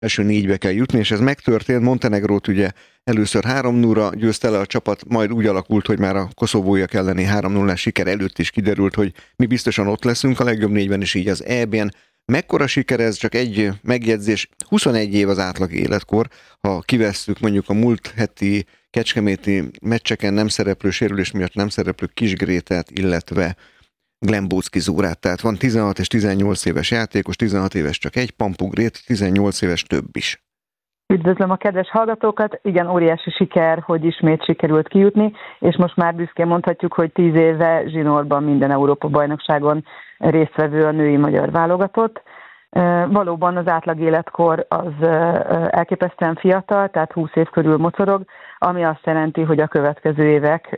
első négybe kell jutni, és ez megtörtént. Montenegrót ugye először 3-0-ra győzte le a csapat, majd úgy alakult, hogy már a koszovóiak elleni 3-0-ás siker előtt is kiderült, hogy mi biztosan ott leszünk a legjobb négyben, és így az EB-n. Mekkora siker ez? Csak egy megjegyzés, 21 év az átlag életkor, ha kivesszük mondjuk a múlt heti kecskeméti meccseken nem szereplő, sérülés miatt nem szereplő Kisgrétát, illetve Glenn Boczki Zórát, tehát van 16 és 18 éves játékos, 16 éves csak egy, Pampu Grét, 18 éves több is. Üdvözlöm a kedves hallgatókat! Igen, óriási siker, hogy ismét sikerült kijutni, és most már büszkén mondhatjuk, hogy 10 éve zsinórban minden Európa-bajnokságon résztvevő a női magyar válogatott. Valóban az átlag életkor az elképesztően fiatal, tehát 20 év körül mocorog, ami azt jelenti, hogy a következő évek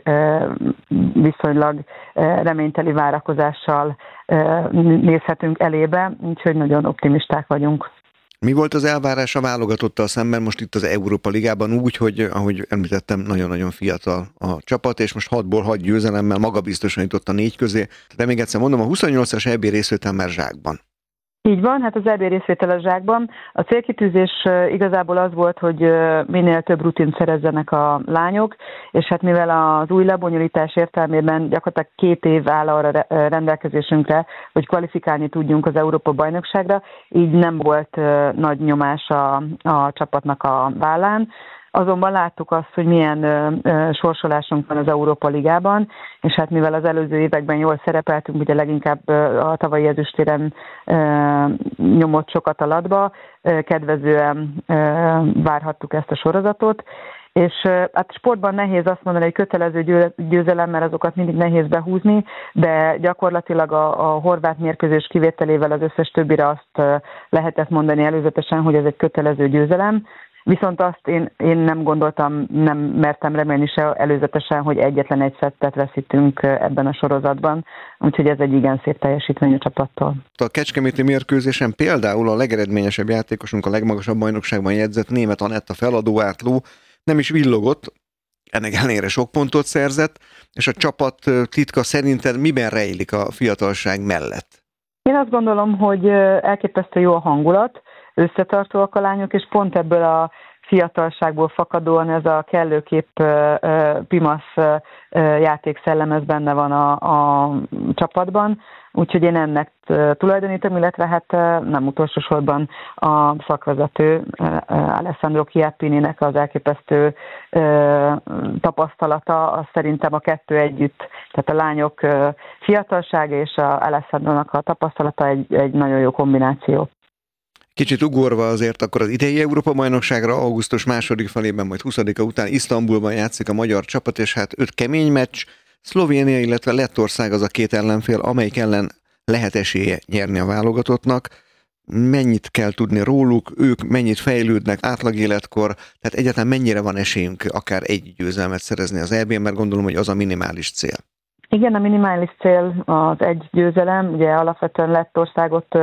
viszonylag reményteli várakozással nézhetünk elébe, úgyhogy nagyon optimisták vagyunk. Mi volt az elvárás a válogatottal szemben most itt az Európa Ligában úgy, hogy ahogy említettem, nagyon-nagyon fiatal a csapat, és most 6-ból 6 győzelemmel magabiztosan jutott a 4 közé, de még egyszer mondom, a 28-as EB részvétel már zsákban. Így van, hát az EB részvétel a zsákban. A célkitűzés igazából az volt, hogy minél több rutint szerezzenek a lányok, és hát mivel az új lebonyolítás értelmében gyakorlatilag 2 év áll arra rendelkezésünkre, hogy kvalifikálni tudjunk az Európa-bajnokságra, így nem volt nagy nyomás a csapatnak a vállán. Azonban láttuk azt, hogy milyen sorsolásunk van az Európa Ligában, és hát mivel az előző években jól szerepeltünk, ugye leginkább a tavalyi ezüstéren nyomott sokat a latba, kedvezően várhattuk ezt a sorozatot, és hát sportban nehéz azt mondani, hogy kötelező győzelem, mert azokat mindig nehéz behúzni, de gyakorlatilag a horvát mérkőzés kivételével az összes többire azt lehetett mondani előzetesen, hogy ez egy kötelező győzelem. Viszont azt én nem gondoltam, nem mertem remélni se előzetesen, hogy egyetlen egy szettet veszítünk ebben a sorozatban, úgyhogy ez egy igen szép teljesítmény a csapattól. A kecskeméti mérkőzésen például a legeredményesebb játékosunk, a legmagasabb bajnokságban jegyzett német Anetta feladó átló nem is villogott, ennek ellenére sok pontot szerzett, és a csapat titka szerinted miben rejlik a fiatalság mellett? Én azt gondolom, hogy elképesztő jó a hangulat, összetartóak a lányok, és pont ebből a fiatalságból fakadóan ez a kellőképp pimasz játékszellem, ez benne van a csapatban, úgyhogy én ennek tulajdonítom, illetve hát nem utolsó sorban a szakvezető Alessandro Chiappininek az elképesztő tapasztalata, az szerintem a kettő együtt, tehát a lányok fiatalsága és a Alessandronak a tapasztalata egy nagyon jó kombináció. Kicsit ugorva azért akkor az idei Európa-bajnokságra augusztus második felében, majd 20-a után Isztambulban játszik a magyar csapat, és hát 5 kemény meccs, Szlovénia, illetve Lettország az a 2 ellenfél, amelyik ellen lehet esélye nyerni a válogatottnak. Mennyit kell tudni róluk, ők mennyit fejlődnek, átlagéletkor, tehát egyáltalán mennyire van esélyünk akár egy győzelmet szerezni az EB-n, mert gondolom, hogy az a minimális cél. Igen, a minimális cél az egy győzelem, ugye alapvetően Lettországot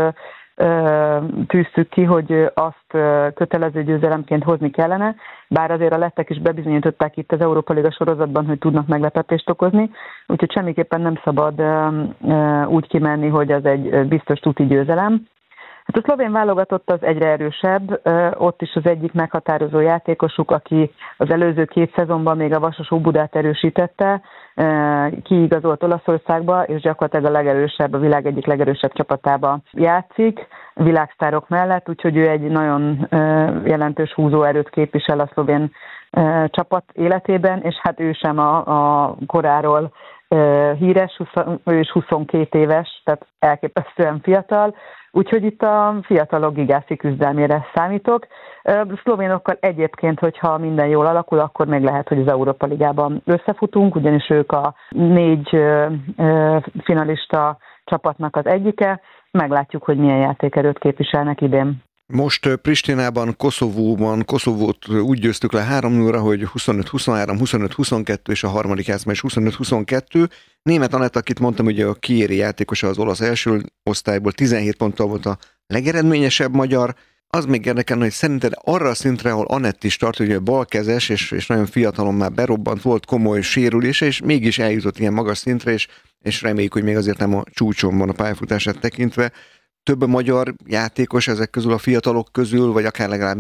tűztük ki, hogy azt kötelező győzelemként hozni kellene, bár azért a lettek is bebizonyították itt az Európa Liga sorozatban, hogy tudnak meglepetést okozni, úgyhogy semmiképpen nem szabad úgy kimenni, hogy az egy biztos tuti győzelem. Hát a szlovén válogatott az egyre erősebb, ott is az egyik meghatározó játékosuk, aki az előző 2 szezonban még a Vasas Óbudát erősítette, kiigazolt Olaszországba, és gyakorlatilag a legerősebb, a világ egyik legerősebb csapatába játszik, világsztárok mellett, úgyhogy ő egy nagyon jelentős húzóerőt képvisel a szlovén csapat életében, és hát ő sem a koráról híres, ő is 22 éves, tehát elképesztően fiatal, úgyhogy itt a fiatalok gigászi küzdelmére számítok. Szlovénokkal egyébként, hogyha minden jól alakul, akkor még lehet, hogy az Európa Ligában összefutunk, ugyanis ők a 4 finalista csapatnak az egyike. Meglátjuk, hogy milyen játékerőt képviselnek idén. Most Pristinában, Koszovót úgy győztük le 3-0-ra, hogy 25-23, 25-22 és a harmadik játszma is 25-22. Német Anett, akit mondtam, ugye a Chieri játékosa az olasz első osztályból, 17 ponttal volt a legeredményesebb magyar. Az még érdekelne, hogy szerinted arra a szintre, ahol Anett is tart, ugye balkezes, és nagyon fiatalon már berobbant, volt komoly sérülése, és mégis eljutott ilyen magas szintre, és reméljük, hogy még azért nem a csúcson van a pályafutását tekintve. több magyar játékos ezek közül a fiatalok közül, vagy akár legalább